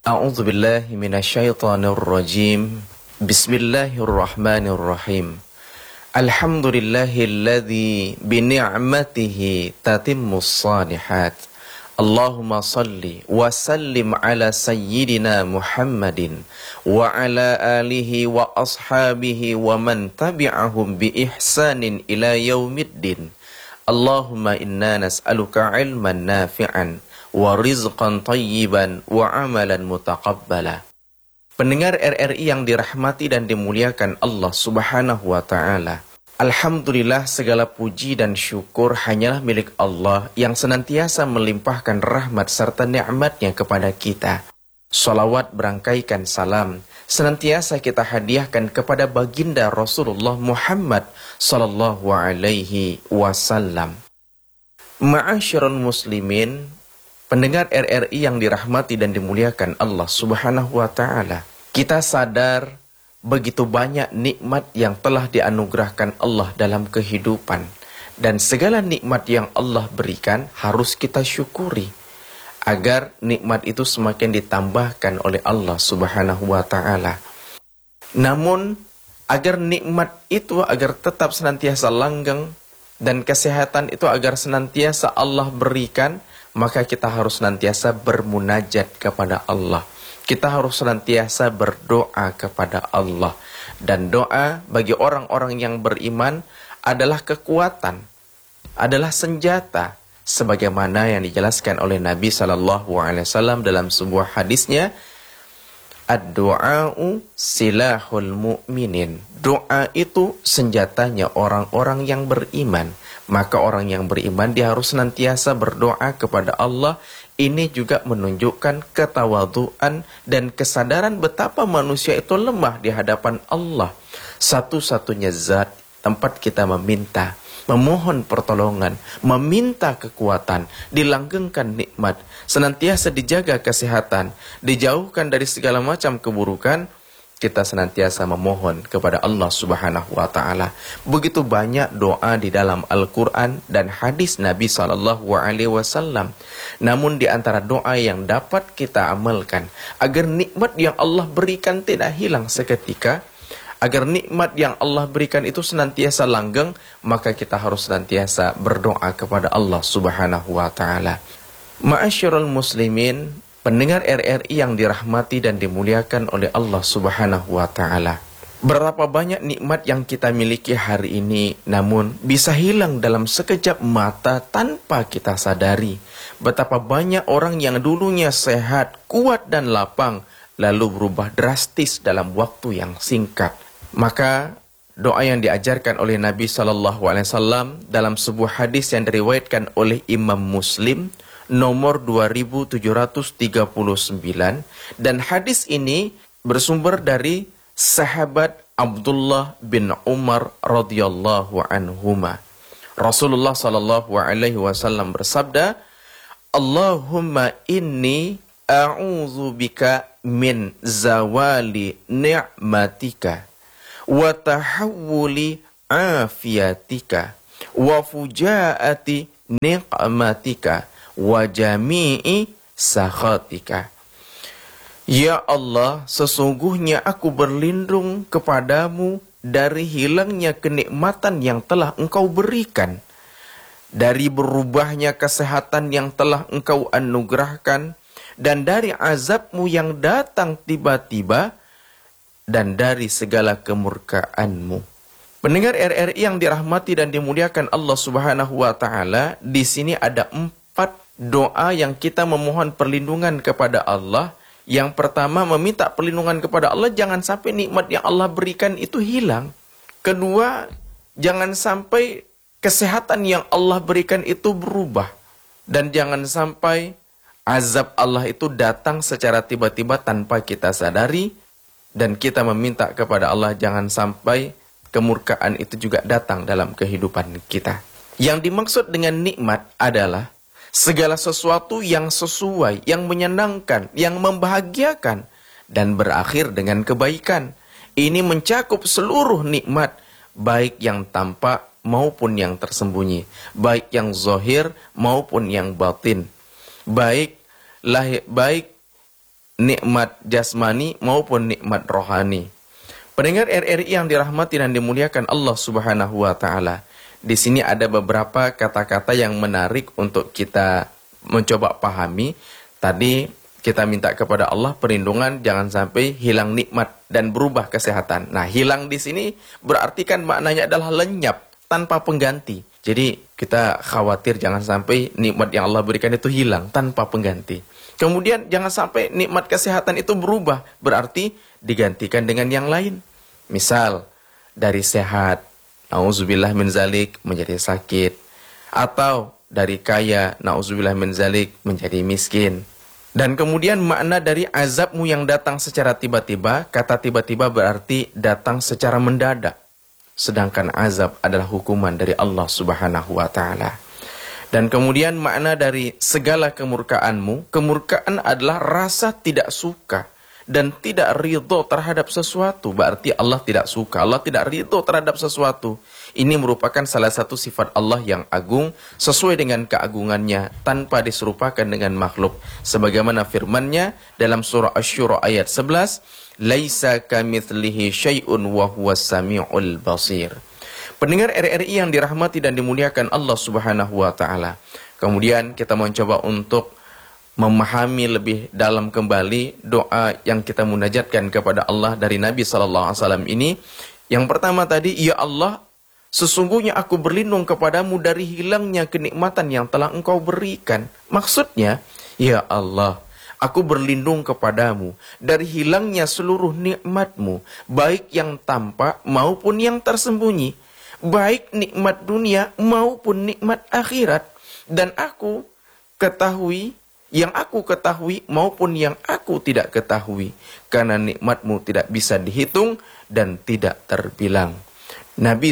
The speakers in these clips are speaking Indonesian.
A'udzu billahi minasyaitonir rajim. Bismillahirrahmanirrahim. Alhamdulillahilladzi bi ni'matihi tatimmus shalihat. Allahumma salli wa sallim ala sayyidina Muhammadin wa ala alihi wa ashabihi wa man tabi'ahum bi ihsanin ila yaumiddin. Allahumma inna nas'aluka ilman nafi'an wa rizqan tayyiban wa amalan mutaqabbala. Pendengar RRI yang dirahmati dan dimuliakan Allah Subhanahu wa taala. Alhamdulillah, segala puji dan syukur hanyalah milik Allah yang senantiasa melimpahkan rahmat serta nikmatnya kepada kita. Salawat berangkaikan salam senantiasa kita hadiahkan kepada baginda Rasulullah Muhammad sallallahu alaihi wasallam. Ma'asyiral muslimin, pendengar RRI yang dirahmati dan dimuliakan Allah Subhanahu wa taala. Kita sadar begitu banyak nikmat yang telah dianugerahkan Allah dalam kehidupan, dan segala nikmat yang Allah berikan harus kita syukuri agar nikmat itu semakin ditambahkan oleh Allah Subhanahu wa taala. Namun agar nikmat itu agar tetap senantiasa langgeng dan kesehatan itu agar senantiasa Allah berikan, maka kita harus senantiasa bermunajat kepada Allah. Kita harus senantiasa berdoa kepada Allah. Dan doa bagi orang-orang yang beriman adalah kekuatan, adalah senjata, sebagaimana yang dijelaskan oleh Nabi SAW dalam sebuah hadisnya, ad-du'a'u silahul mu'minin. Doa itu senjatanya orang-orang yang beriman. Maka orang yang beriman dia harus senantiasa berdoa kepada Allah. Ini juga menunjukkan ketawaduan dan kesadaran betapa manusia itu lemah di hadapan Allah. Satu-satunya zat tempat kita meminta, memohon pertolongan, meminta kekuatan, dilanggengkan nikmat, senantiasa dijaga kesehatan, dijauhkan dari segala macam keburukan, kita senantiasa memohon kepada Allah Subhanahu wa taala. Begitu banyak doa di dalam Al-Qur'an dan hadis Nabi sallallahu alaihi wasallam. Namun di antara doa yang dapat kita amalkan agar nikmat yang Allah berikan tidak hilang seketika, agar nikmat yang Allah berikan itu senantiasa langgeng, maka kita harus senantiasa berdoa kepada Allah Subhanahu wa taala. Ma'asyiral muslimin, pendengar RRI yang dirahmati dan dimuliakan oleh Allah Subhanahu wa taala. Berapa banyak nikmat yang kita miliki hari ini, namun bisa hilang dalam sekejap mata tanpa kita sadari. Betapa banyak orang yang dulunya sehat, kuat dan lapang, lalu berubah drastis dalam waktu yang singkat. Maka doa yang diajarkan oleh Nabi SAW dalam sebuah hadis yang diriwayatkan oleh Imam Muslim, nomor 2739, dan hadis ini bersumber dari sahabat Abdullah bin Umar radhiyallahu anhuma. Rasulullah sallallahu alaihi wasallam bersabda, Allahumma inni a'udzu bika min zawali ni'matika wa tahawuli afiyatika wa fujaati niqmatika wa jami'i sakhatika. Ya Allah, sesungguhnya aku berlindung kepadamu dari hilangnya kenikmatan yang telah Engkau berikan, dari berubahnya kesehatan yang telah Engkau anugerahkan, dan dari azab-Mu yang datang tiba-tiba, dan dari segala kemurkaan-Mu. Pendengar RRI yang dirahmati dan dimuliakan Allah Subhanahu wa taala, di sini ada 4 doa yang kita memohon perlindungan kepada Allah. Yang pertama, meminta perlindungan kepada Allah jangan sampai nikmat yang Allah berikan itu hilang. Kedua, jangan sampai kesehatan yang Allah berikan itu berubah. Dan jangan sampai azab Allah itu datang secara tiba-tiba tanpa kita sadari. Dan kita meminta kepada Allah jangan sampai kemurkaan itu juga datang dalam kehidupan kita. Yang dimaksud dengan nikmat adalah segala sesuatu yang sesuai, yang menyenangkan, yang membahagiakan, dan berakhir dengan kebaikan. Ini mencakup seluruh nikmat, baik yang tampak maupun yang tersembunyi, baik yang zahir maupun yang batin, baik nikmat jasmani maupun nikmat rohani. Pendengar RRI yang dirahmati dan dimuliakan Allah Subhanahu wa taala. Di sini ada beberapa kata-kata yang menarik untuk kita mencoba pahami. Tadi kita minta kepada Allah perlindungan jangan sampai hilang nikmat dan berubah kesehatan. Nah, hilang di sini berarti kan maknanya adalah lenyap tanpa pengganti. Jadi kita khawatir jangan sampai nikmat yang Allah berikan itu hilang tanpa pengganti. Kemudian jangan sampai nikmat kesehatan itu berubah, berarti digantikan dengan yang lain. Misal dari sehat, nauzubillah min zalik, menjadi sakit. Atau dari kaya, nauzubillah min zalik, menjadi miskin. Dan kemudian makna dari azabmu yang datang secara tiba-tiba, kata tiba-tiba berarti datang secara mendadak. Sedangkan azab adalah hukuman dari Allah Subhanahu wa taala. Dan kemudian makna dari segala kemurkaanmu, kemurkaan adalah rasa tidak suka dan tidak ridho terhadap sesuatu. Berarti Allah tidak suka, Allah tidak ridho terhadap sesuatu. Ini merupakan salah satu sifat Allah yang agung, sesuai dengan keagungannya, tanpa diserupakan dengan makhluk. Sebagaimana firman-Nya dalam surah Asy-Syura ayat 11, Laisa kamitslihi syai'un wa huwas samiul basir. Pendengar RRI yang dirahmati dan dimuliakan Allah Subhanahu wa taala. Kemudian kita mencoba untuk memahami lebih dalam kembali doa yang kita munajatkan kepada Allah dari Nabi sallallahu alaihi wasallam ini. Yang pertama tadi, ya Allah, sesungguhnya aku berlindung kepadamu dari hilangnya kenikmatan yang telah Engkau berikan. Maksudnya, ya Allah, aku berlindung kepadamu dari hilangnya seluruh nikmat-Mu, baik yang tampak maupun yang tersembunyi, baik nikmat dunia maupun nikmat akhirat. Dan aku ketahui, yang aku ketahui maupun yang aku tidak ketahui, karena nikmat-Mu tidak bisa dihitung dan tidak terbilang. Nabi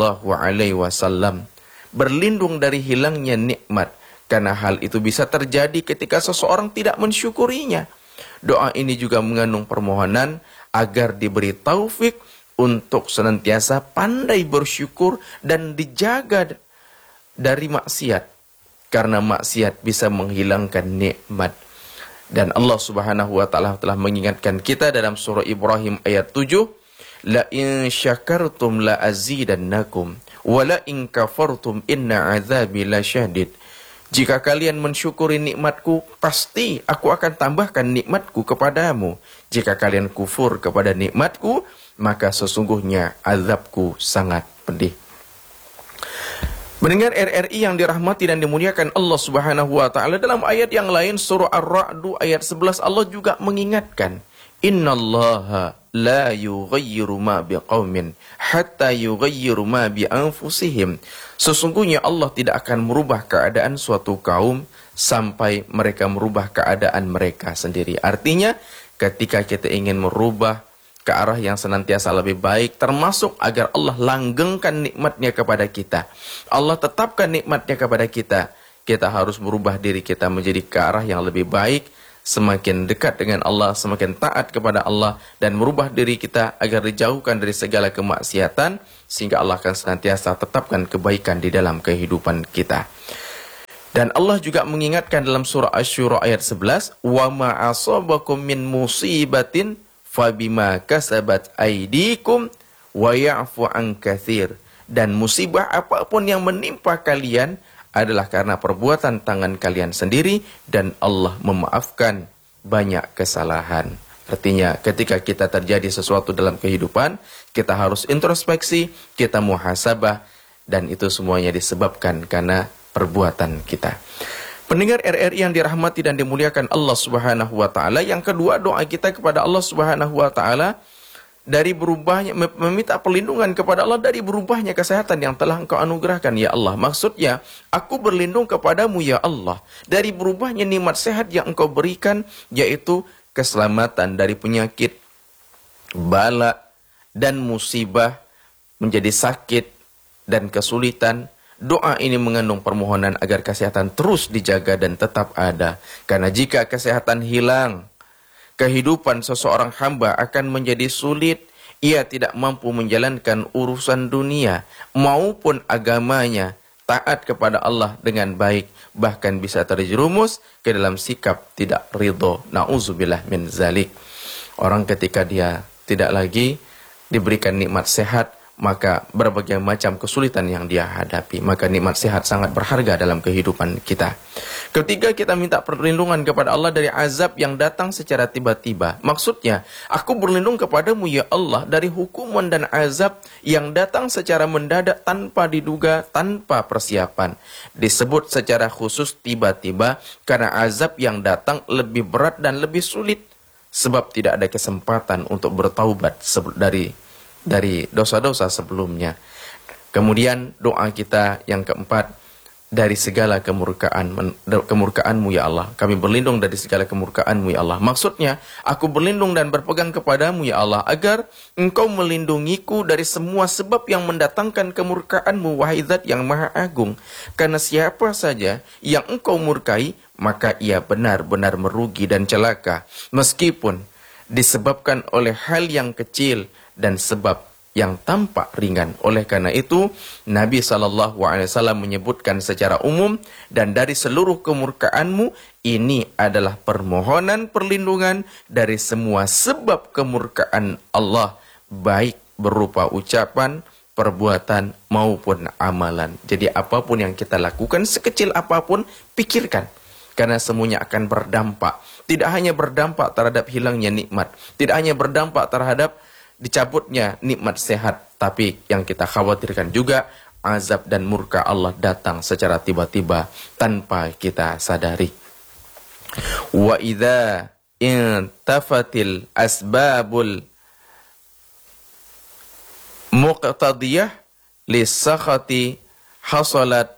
SAW berlindung dari hilangnya nikmat, karena hal itu bisa terjadi ketika seseorang tidak mensyukurinya. Doa ini juga mengandung permohonan agar diberi taufik untuk senantiasa pandai bersyukur dan dijaga dari maksiat. Karena maksiat bisa menghilangkan nikmat. Dan Allah Subhanahu wa taala telah mengingatkan kita dalam surah Ibrahim ayat 7, La in syakartum la azidannakum wa la in kafartum inna azabi lasyadid. Jika kalian mensyukuri nikmatku, pasti aku akan tambahkan nikmatku kepadamu. Jika kalian kufur kepada nikmatku, maka sesungguhnya azabku sangat pedih. Mendengar RRI yang dirahmati dan dimuliakan Allah Subhanahu wa taala, dalam ayat yang lain surah Ar-Ra'd ayat 11 Allah juga mengingatkan, Innallaha la yughayyiru ma biqaumin hatta yughayyiru ma bi anfusihim. Sesungguhnya Allah tidak akan merubah keadaan suatu kaum sampai mereka merubah keadaan mereka sendiri. Artinya, ketika kita ingin merubah ke arah yang senantiasa lebih baik, termasuk agar Allah langgengkan nikmatnya kepada kita, Allah tetapkan nikmatnya kepada kita, kita harus merubah diri kita menjadi ke arah yang lebih baik, semakin dekat dengan Allah, semakin taat kepada Allah, dan merubah diri kita agar dijauhkan dari segala kemaksiatan, sehingga Allah akan senantiasa tetapkan kebaikan di dalam kehidupan kita. Dan Allah juga mengingatkan dalam surah Asy-Syura ayat 11, wa ma asabakum min musibatin fabima kasabat aydikum wa ya'fu an katsir. Dan musibah apapun yang menimpa kalian adalah karena perbuatan tangan kalian sendiri, dan Allah memaafkan banyak kesalahan. Artinya, ketika kita terjadi sesuatu dalam kehidupan, kita harus introspeksi, kita muhasabah, dan itu semuanya disebabkan karena perbuatan kita. Pendengar RRI yang dirahmati dan dimuliakan Allah Subhanahu wa taala, yang kedua, doa kita kepada Allah Subhanahu wa taala dari berubahnya, meminta perlindungan kepada Allah dari berubahnya kesehatan yang telah Engkau anugerahkan, ya Allah. Maksudnya, aku berlindung kepadamu, ya Allah, dari berubahnya nikmat sehat yang Engkau berikan, yaitu keselamatan dari penyakit, bala, dan musibah, menjadi sakit dan kesulitan. Doa ini mengandung permohonan agar kesehatan terus dijaga dan tetap ada. Karena jika kesehatan hilang, kehidupan seseorang hamba akan menjadi sulit. Ia tidak mampu menjalankan urusan dunia maupun agamanya taat kepada Allah dengan baik, bahkan bisa terjerumus ke dalam sikap tidak ridho. Na'udzubillah min zalik. Orang ketika dia tidak lagi diberikan nikmat sehat, maka berbagai macam kesulitan yang dia hadapi. Maka nikmat sehat sangat berharga dalam kehidupan kita. Ketiga, kita minta perlindungan kepada Allah dari azab yang datang secara tiba-tiba. Maksudnya, aku berlindung kepadamu ya Allah dari hukuman dan azab yang datang secara mendadak tanpa diduga, tanpa persiapan. Disebut secara khusus tiba-tiba karena azab yang datang lebih berat dan lebih sulit. Sebab tidak ada kesempatan untuk bertaubat dari dosa-dosa sebelumnya. Kemudian doa kita yang keempat, dari segala kemurkaanmu ya Allah. Kami berlindung dari segala kemurkaanmu ya Allah. Maksudnya, aku berlindung dan berpegang kepadamu ya Allah, agar engkau melindungiku dari semua sebab yang mendatangkan kemurkaanmu, wahai Zat yang Maha Agung. Karena siapa saja yang engkau murkai, maka ia benar-benar merugi dan celaka. Meskipun disebabkan oleh hal yang kecil dan sebab yang tampak ringan. Oleh karena itu, Nabi SAW menyebutkan secara umum, dan dari seluruh kemurkaanmu, ini adalah permohonan perlindungan dari semua sebab kemurkaan Allah, baik berupa ucapan, perbuatan, maupun amalan. Jadi apapun yang kita lakukan, sekecil apapun, pikirkan. Karena semuanya akan berdampak. Tidak hanya berdampak terhadap hilangnya nikmat, tidak hanya berdampak terhadap dicabutnya nikmat sehat, tapi yang kita khawatirkan juga azab dan murka Allah datang secara tiba-tiba tanpa kita sadari. Wa idza intafatil asbabul muqtadiyah lisakhati hasalat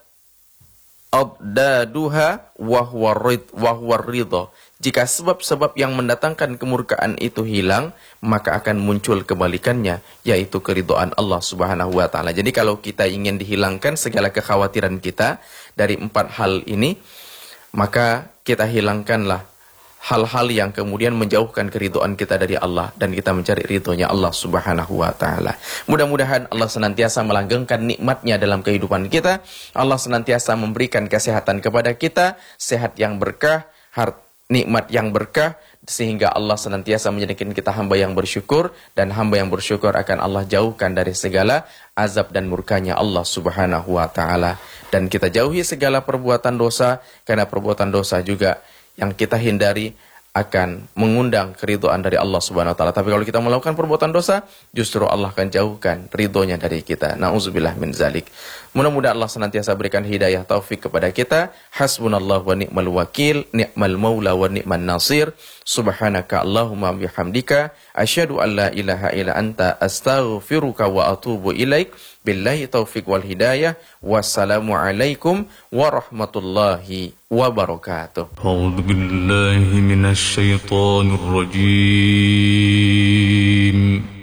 abdaduha wa huwa ridha. Jika sebab-sebab yang mendatangkan kemurkaan itu hilang, maka akan muncul kebalikannya, yaitu keridhaan Allah Subhanahu wa taala. Jadi kalau kita ingin dihilangkan segala kekhawatiran kita dari 4 hal ini, maka kita hilangkanlah hal-hal yang kemudian menjauhkan keridhaan kita dari Allah, dan kita mencari ridhonya Allah Subhanahu wa taala. Mudah-mudahan Allah senantiasa melanggengkan nikmatnya dalam kehidupan kita. Allah senantiasa memberikan kesehatan kepada kita, sehat yang berkah, nikmat yang berkah, sehingga Allah senantiasa menjadikan kita hamba yang bersyukur, dan hamba yang bersyukur akan Allah jauhkan dari segala azab dan murkanya Allah Subhanahu wa taala. Dan kita jauhi segala perbuatan dosa, karena perbuatan dosa juga yang kita hindari akan mengundang keridhaan dari Allah Subhanahu wa taala. Tapi kalau kita melakukan perbuatan dosa, justru Allah akan jauhkan ridhonya dari kita. Na'udzubillah min zalik. Mudah-mudahan Allah senantiasa berikan hidayah taufik kepada kita. Hasbunallah wa ni'mal wakil, ni'mal maula wa ni'man nasir. Subhanaka Allahumma bihamdika, asyhadu an la ilaha illa anta, astaghfiruka wa atubu ilaik. Billahi taufik wal hidayah. Wassalamu alaikum warahmatullahi wabarakatuh. A'udzu billahi minasy syaithanir rajim.